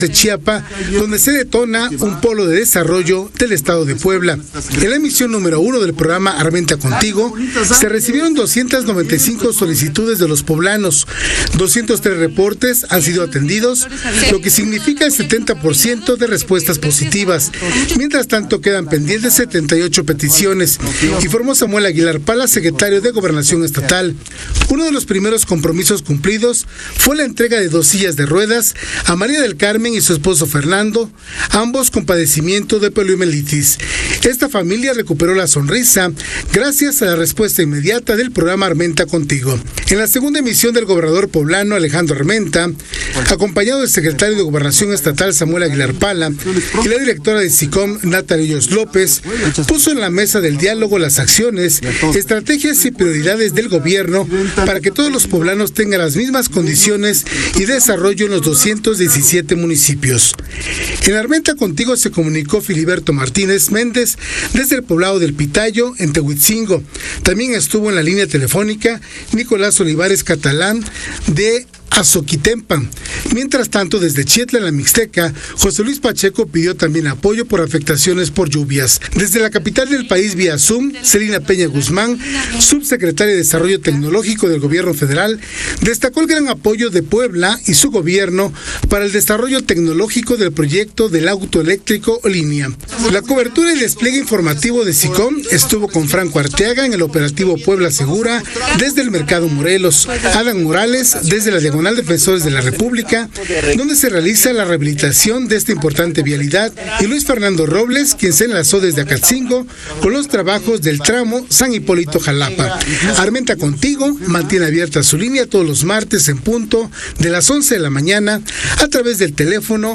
de Chiapa, donde se detona un polo de desarrollo del estado de Puebla. En la emisión número 1 del programa Armenta Contigo, se recibieron 295 solicitudes de los poblanos. 203 reportes han sido atendidos, lo que significa el 70% de respuestas positivas. Mientras tanto, quedan pendientes 78 peticiones, informó Samuel Aguilar Pala, secretario de Gobernación Estatal. Uno de los primeros compromisos cumplidos fue la entrega de 2 sillas de ruedas a María del Carmen y su esposo Fernando, ambos con padecimiento de poliomielitis. Esta familia recuperó la sonrisa gracias a la respuesta inmediata del programa Armenta Contigo. En la segunda emisión del gobernador poblano Alejandro Armenta, acompañado del secretario de Gobernación Estatal Samuel Aguilar Pala y la directora de SICOM Natalia Hoyos López, puso en la mesa del diálogo las acciones, estrategias y prioridades del gobierno para que todos los poblanos tengan las mismas condiciones y desarrollo en los 217 municipios. En Armenta Contigo se comunicó Filiberto Martínez Méndez desde el poblado del Pitayo, en Tehuitzingo. También estuvo en la línea telefónica Nicolás Olivares Catalán de Azoquitempan. Mientras tanto, desde Chietla, en la Mixteca, José Luis Pacheco pidió también apoyo por afectaciones por lluvias. Desde la capital del país, vía Zoom, Celina Peña Guzmán, subsecretaria de Desarrollo Tecnológico del Gobierno Federal, destacó el gran apoyo de Puebla y su gobierno para el desarrollo tecnológico del proyecto del auto eléctrico Línea. La cobertura y despliegue informativo de SICOM estuvo con Franco Arteaga en el operativo Puebla Segura desde el Mercado Morelos, Adán Morales desde la Diagonal Defensores de la República, donde se realiza la rehabilitación de esta importante vialidad, y Luis Fernando Robles, quien se enlazó desde Acatzingo con los trabajos del tramo San Hipólito Jalapa. Armenta Contigo mantiene abierta su línea todos los martes en punto de las 11 de la mañana a través del teléfono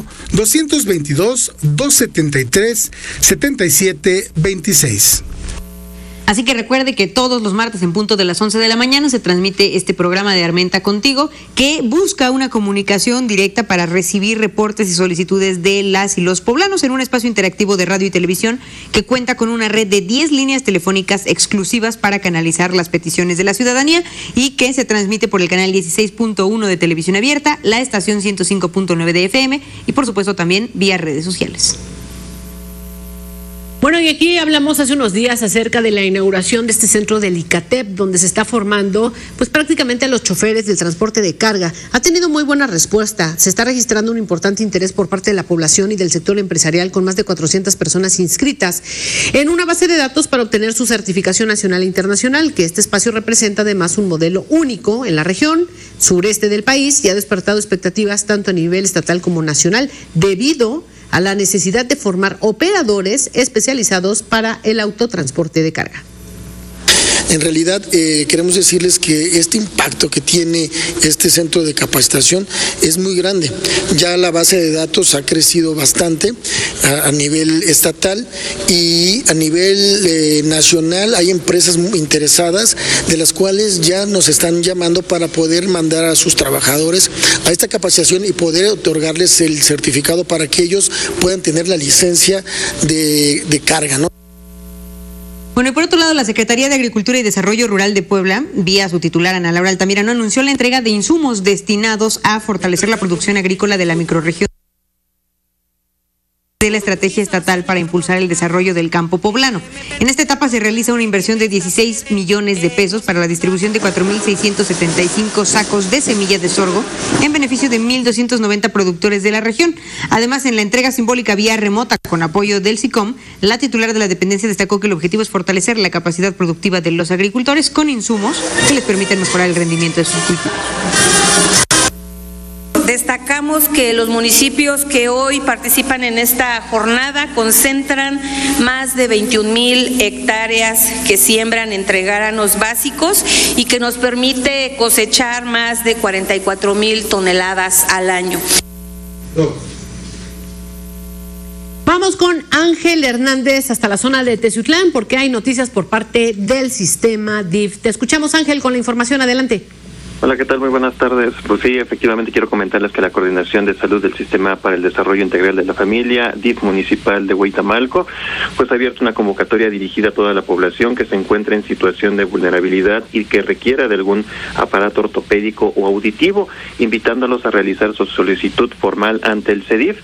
222-273-7726. Así que recuerde que todos los martes en punto de las 11 de la mañana se transmite este programa de Armenta Contigo, que busca una comunicación directa para recibir reportes y solicitudes de las y los poblanos en un espacio interactivo de radio y televisión que cuenta con una red de 10 líneas telefónicas exclusivas para canalizar las peticiones de la ciudadanía y que se transmite por el canal 16.1 de Televisión Abierta, la estación 105.9 de FM y por supuesto también vía redes sociales. Bueno, y aquí hablamos hace unos días acerca de la inauguración de este centro del ICATEP, donde se está formando pues prácticamente a los choferes del transporte de carga. Ha tenido muy buena respuesta, se está registrando un importante interés por parte de la población y del sector empresarial, con más de 400 personas inscritas en una base de datos para obtener su certificación nacional e internacional, que este espacio representa además un modelo único en la región sureste del país y ha despertado expectativas tanto a nivel estatal como nacional debido a la necesidad de formar operadores especializados para el autotransporte de carga. En realidad queremos decirles que este impacto que tiene este centro de capacitación es muy grande. Ya la base de datos ha crecido bastante a nivel estatal y a nivel nacional hay empresas muy interesadas, de las cuales ya nos están llamando para poder mandar a sus trabajadores a esta capacitación y poder otorgarles el certificado para que ellos puedan tener la licencia de carga, ¿no? Bueno, y por otro lado, la Secretaría de Agricultura y Desarrollo Rural de Puebla, vía su titular Ana Laura Altamirano, anunció la entrega de insumos destinados a fortalecer la producción agrícola de la microrregión de la estrategia estatal para impulsar el desarrollo del campo poblano. En esta etapa se realiza una inversión de 16 millones de pesos para la distribución de 4.675 sacos de semilla de sorgo en beneficio de 1.290 productores de la región. Además, en la entrega simbólica vía remota con apoyo del SICOM, la titular de la dependencia destacó que el objetivo es fortalecer la capacidad productiva de los agricultores con insumos que les permitan mejorar el rendimiento de sus cultivos. Destacamos que los municipios que hoy participan en esta jornada concentran más de 21,000 hectáreas que siembran entre granos básicos y que nos permite cosechar más de 44,000 toneladas al año. Vamos con Ángel Hernández hasta la zona de Teciutlán porque hay noticias por parte del sistema DIF. Te escuchamos, Ángel, con la información. Adelante. Hola, ¿qué tal? Muy buenas tardes. Pues sí, efectivamente quiero comentarles que la Coordinación de Salud del Sistema para el Desarrollo Integral de la Familia, DIF Municipal de Huitamalco, pues ha abierto una convocatoria dirigida a toda la población que se encuentra en situación de vulnerabilidad y que requiera de algún aparato ortopédico o auditivo, invitándolos a realizar su solicitud formal ante el CEDIF